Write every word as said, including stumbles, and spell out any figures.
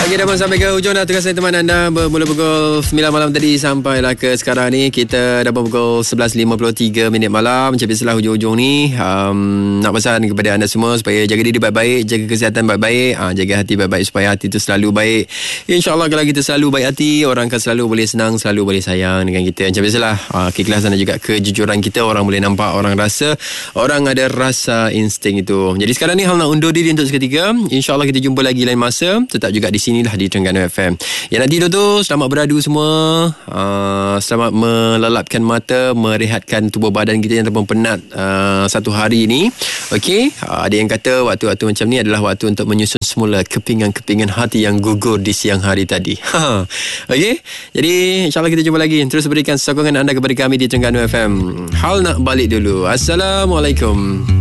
Okey, dah pun sampai ke hujung dah tugas saya teman anda. Bermula pukul sembilan malam tadi sampailah ke sekarang ni. Kita dah pun pukul sebelas lima puluh tiga minit malam. Macam biasalah hujung-hujung ni um, nak pesan kepada anda semua supaya jaga diri baik-baik, jaga kesihatan baik-baik, ha, jaga hati baik-baik supaya hati tu selalu baik. InsyaAllah kalau kita selalu baik hati, orang akan selalu boleh senang, selalu boleh sayang dengan kita. Macam biasalah ha, keikhlasan dan juga kejujuran kita orang boleh nampak, orang rasa, orang ada rasa insting itu. Jadi sekarang ni hal nak undur diri untuk seketika. InsyaAllah kita jumpa lagi lain masa. Tetap juga di sini lah di Terengganu F M. Yang nak tidur tu selamat beradu semua. Uh, selamat melelapkan mata, merehatkan tubuh badan kita yang terlalu penat uh, satu hari ni. Okey, uh, ada yang kata waktu-waktu macam ni adalah waktu untuk menyusun semula kepingan-kepingan hati yang gugur di siang hari tadi. Okey, jadi insyaAllah kita jumpa lagi. Terus berikan sokongan anda kepada kami di Terengganu F M. Hal nak balik dulu. Assalamualaikum.